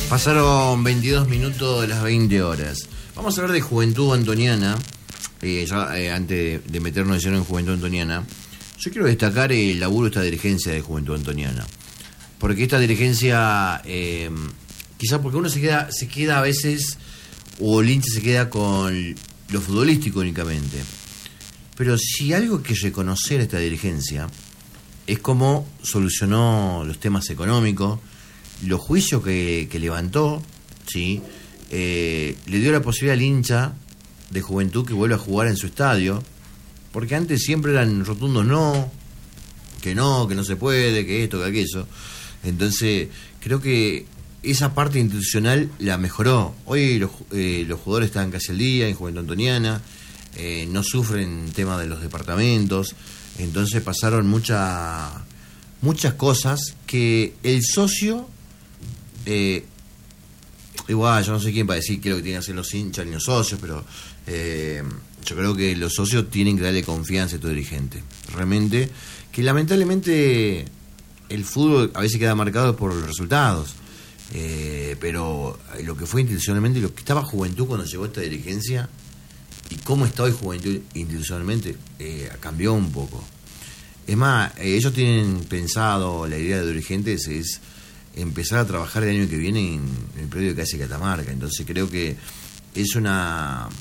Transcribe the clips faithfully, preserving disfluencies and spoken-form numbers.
Pasaron veintidós minutos de las veinte horas. Vamos a hablar de Juventud Antoniana. Eh, ya eh, antes de, de meternos de lleno en Juventud Antoniana, yo quiero destacar el laburo de esta dirigencia de Juventud Antoniana. Porque esta dirigencia, eh, quizás porque uno se queda, se queda a veces, o el hincha se queda con lo futbolístico únicamente. Pero si algo hay que reconocer a esta dirigencia es cómo solucionó los temas económicos, los juicios que, que levantó, ¿sí? Eh, le dio la posibilidad al hincha de Juventud que vuelva a jugar en su estadio, porque antes siempre eran rotundos no, que no, que no se puede, que esto, que aquello. Entonces, creo que esa parte institucional la mejoró. Hoy los, eh, los jugadores están casi al día en Juventud Antoniana, eh, no sufren tema de los departamentos, entonces pasaron muchas muchas cosas que el socio, eh, igual yo no sé quién va a decir qué es lo que tienen que hacer los hinchas ni los socios, pero eh, yo creo que los socios tienen que darle confianza a estos dirigentes. Realmente, que lamentablemente el fútbol a veces queda marcado por los resultados, eh, pero lo que fue institucionalmente, lo que estaba Juventud cuando llegó esta dirigencia y cómo está hoy Juventud institucionalmente, eh, cambió un poco. Es más, eh, ellos tienen pensado, la idea de dirigentes es empezar a trabajar el año que viene en, en el predio de Calle Catamarca. Entonces creo que es una...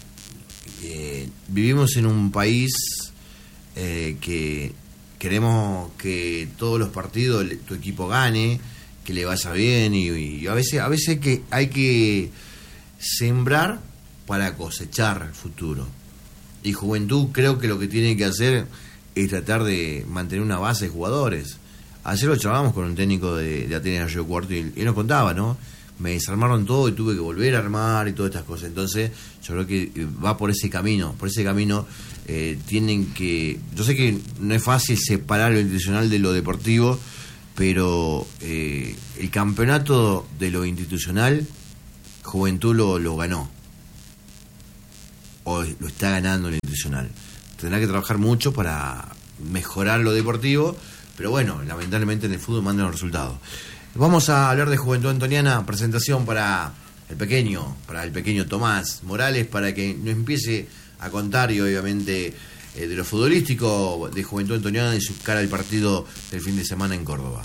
Eh, vivimos en un país eh, que queremos que todos los partidos tu equipo gane, que le vaya bien, y, y a veces a veces que hay que sembrar para cosechar el futuro. Y Juventud creo que lo que tiene que hacer es tratar de mantener una base de jugadores. Ayer lo charlamos con un técnico de, de Atenas Río Cuarto y él nos contaba, ¿no? Me desarmaron todo y tuve que volver a armar y todas estas cosas. Entonces yo creo que va por ese camino. Por ese camino eh, tienen que... Yo sé que no es fácil separar lo institucional de lo deportivo, pero eh, el campeonato de lo institucional, Juventud lo, lo ganó. O lo está ganando lo institucional. Tendrá que trabajar mucho para mejorar lo deportivo, pero bueno, lamentablemente en el fútbol mandan los resultados. Vamos a hablar de Juventud Antoniana, presentación para el pequeño, para el pequeño Tomás Morales, para que nos empiece a contar y obviamente eh, de lo futbolístico de Juventud Antoniana y su cara al partido del fin de semana en Córdoba.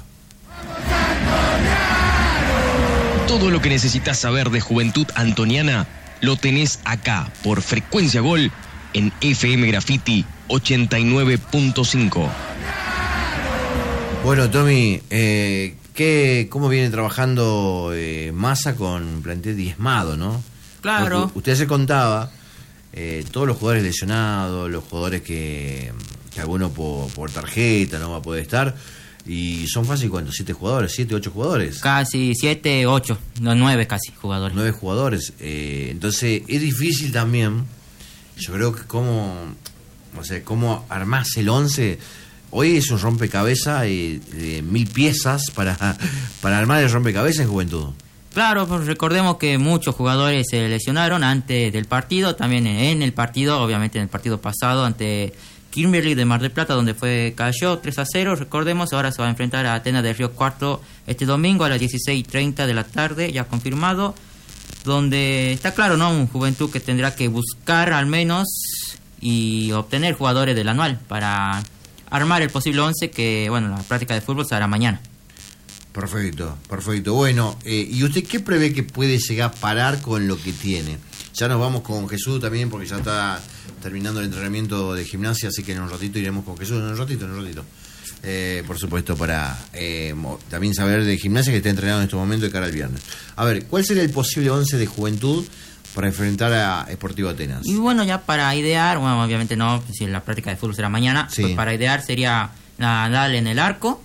Todo lo que necesitas saber de Juventud Antoniana lo tenés acá por Frecuencia Gol en F M Graffiti ochenta y nueve punto cinco. Bueno, Tommy, eh, ¿qué, ¿cómo viene trabajando eh, Massa con plantel diezmado, no? Claro. Porque usted se contaba eh, todos los jugadores lesionados, los jugadores que, que alguno por, por tarjeta no va a poder estar, y son fácil, ¿cuántos? ¿Siete jugadores? ¿Siete, ocho jugadores? Casi siete, ocho, no, nueve casi jugadores. Nueve jugadores. Eh, entonces es difícil también. Yo creo que cómo, o sea, cómo armás el once. Hoy es un rompecabezas de, de mil piezas para, para armar el rompecabezas en Juventud. Claro, pues recordemos que muchos jugadores se lesionaron antes del partido, también en el partido, obviamente en el partido pasado ante Kimberly de Mar del Plata, donde fue cayó tres a cero, recordemos. Ahora se va a enfrentar a Atenas de Río Cuarto este domingo a las dieciséis treinta de la tarde, ya confirmado, donde está claro, ¿no? Un Juventud que tendrá que buscar al menos y obtener jugadores del anual para armar el posible once, que bueno, la práctica de fútbol se hará mañana. Perfecto, perfecto. Bueno, eh, ¿y usted qué prevé que puede llegar a parar con lo que tiene? Ya nos vamos con Jesús también, porque ya está terminando el entrenamiento de gimnasia, así que en un ratito iremos con Jesús, en un ratito, en un ratito. Eh, por supuesto, para eh, también saber de gimnasia, que está entrenado en este momento de cara al viernes. A ver, ¿cuál sería el posible once de Juventud para enfrentar a Sportivo Atenas? Y bueno, ya para idear, bueno, obviamente no, si la práctica de fútbol será mañana, sí. Pues para idear sería Nadal en el arco,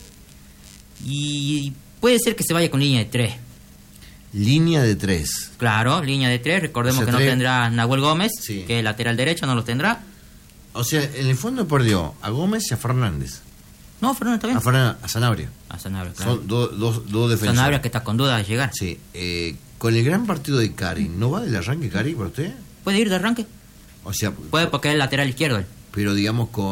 y puede ser que se vaya con línea de tres. Línea de tres. Claro, línea de tres. Recordemos, o sea, que tres... no tendrá Nahuel Gómez, sí, que es lateral derecho, no lo tendrá. O sea, en el fondo perdió a Gómez y a Fernández. No, Fernández también. A, Fernández, a Sanabria. A Sanabria, claro. Son dos do, do defensores. Sanabria que está con duda de llegar. Sí. Eh, con el gran partido de Cari, ¿no va del arranque Cari para usted? Puede ir de arranque. O sea, puede, porque es el lateral izquierdo. Pero digamos con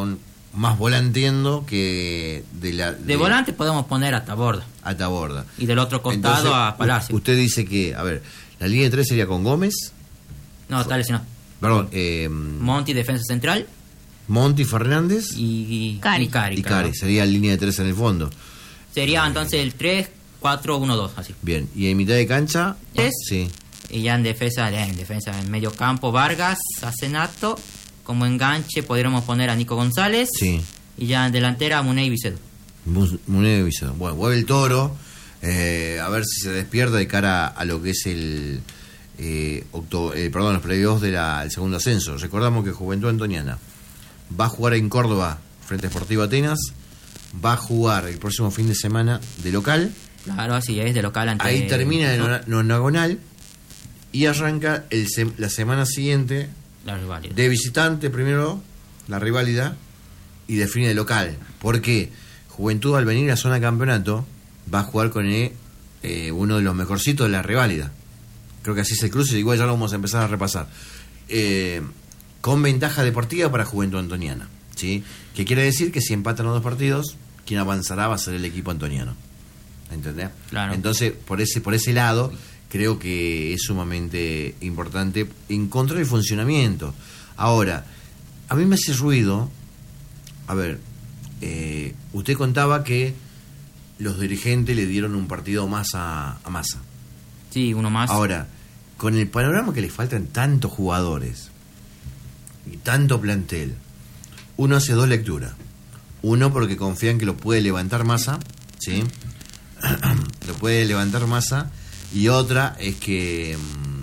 más volanteando que de la... De, de volante podemos poner a Taborda. A Taborda. Y del otro costado entonces, a Palacio. Usted dice que, a ver, la línea de tres sería con Gómez. No, tal vez no. Perdón. Eh, Monti, defensa central. Monti, Fernández. Y, y Cari. Y Cari, y Cari. Sería la línea de tres en el fondo. Sería eh, entonces el tres, cuatro, uno, dos, así. Bien. Y en mitad de cancha... ¿Es? Sí. Y ya en defensa, en defensa, en medio campo, Vargas, Acenato. Como enganche podríamos poner a Nico González. Sí. Y ya en delantera, Muné y Vicedo. Muné y Vicedo. Bueno, vuelve el Toro. Eh, a ver si se despierta de cara a lo que es el... Eh, octo, eh, perdón, los playoffs del segundo ascenso. Recordamos que Juventud Antoniana va a jugar en Córdoba frente a Sportivo Atenas. Va a jugar el próximo fin de semana de local. Claro, así es, de local ante... Ahí termina el nonagonal. Y arranca el se la semana siguiente... La rivalidad. De visitante primero, la rivalidad, y define de local. Porque Juventud, al venir a zona campeonato, va a jugar con el, eh, uno de los mejorcitos de la rivalidad. Creo que así se cruza, igual ya lo vamos a empezar a repasar. Eh, con ventaja deportiva para Juventud Antoniana, ¿sí? Que quiere decir que si empatan los dos partidos, quien avanzará va a ser el equipo antoniano. ¿Entendés? Claro. Entonces, por ese, por ese lado... creo que es sumamente importante encontrar el funcionamiento. Ahora, a mí me hace ruido, a ver, eh, usted contaba que los dirigentes le dieron un partido más a, a Massa. Sí, uno más. Ahora, con el panorama que le faltan tantos jugadores y tanto plantel, uno hace dos lecturas. Uno, porque confían que lo puede levantar Massa, ¿sí? Lo puede levantar Massa. Y otra es que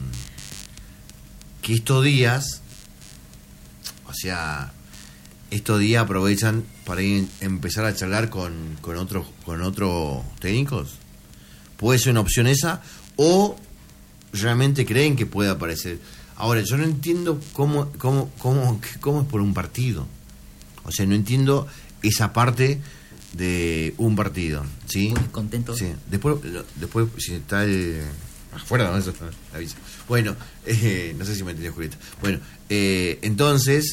que estos días, o sea, estos días aprovechan para ir, empezar a charlar con, con otros con otros técnicos. Puede ser una opción esa, o realmente creen que puede aparecer. Ahora, yo no entiendo cómo cómo cómo cómo es por un partido. O sea, no entiendo esa parte de un partido, ¿sí? Muy contento. Sí. Después, después si está el... afuera, ¿no? Eso avisa. Bueno, eh, no sé si me entendió, Julieta. Bueno, eh, entonces,